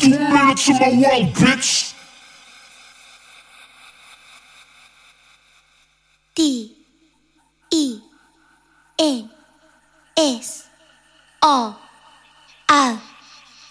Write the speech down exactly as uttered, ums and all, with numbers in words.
two minutes to my world, bitch. D E N S O R